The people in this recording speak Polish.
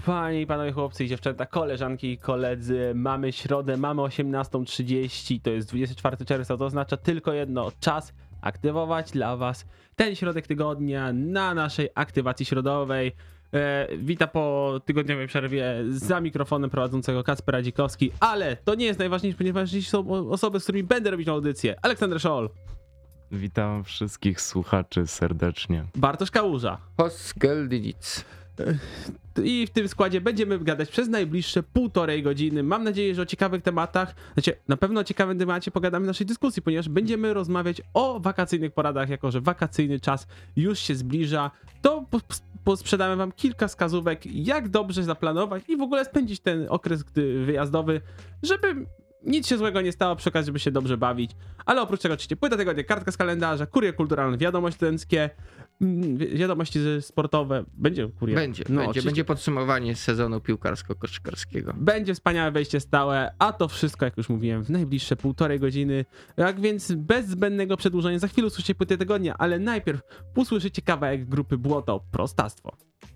Panie i panowie, chłopcy i dziewczęta, koleżanki i koledzy, mamy środę, mamy 18:30, to jest 24 czerwca, to oznacza tylko jedno, czas aktywować dla was ten środek tygodnia na naszej aktywacji środowej. Witam po tygodniowej przerwie za mikrofonem prowadzącego Kacper Dzikowski, ale to nie jest najważniejsze, ponieważ dziś są osoby, z którymi będę robić audycję. Aleksander Szol. Witam wszystkich słuchaczy serdecznie. Bartosz Kałuża. Hoskeldynic. I w tym składzie będziemy gadać przez najbliższe 1,5 godziny. Mam nadzieję, że o ciekawych tematach, na pewno o ciekawym temacie pogadamy w naszej dyskusji, ponieważ będziemy rozmawiać o wakacyjnych poradach, jako że wakacyjny czas już się zbliża. To sprzedamy wam kilka wskazówek, jak dobrze zaplanować i w ogóle spędzić ten okres wyjazdowy, żeby nic się złego nie stało, przy okazji, żeby się dobrze bawić. Ale oprócz tego oczywiście płyta tygodnia, kartka z kalendarza, kurier kulturalny, wiadomości studenckie, wiadomości sportowe. Będzie kurier. Będzie podsumowanie sezonu piłkarsko-koszykarskiego. Będzie wspaniałe wejście stałe, a to wszystko, jak już mówiłem, w najbliższe 1,5 godziny. Jak więc bez zbędnego przedłużenia, za chwilę usłyszycie płytę tygodnia, ale najpierw usłyszycie kawałek grupy Błoto, Prostactwo.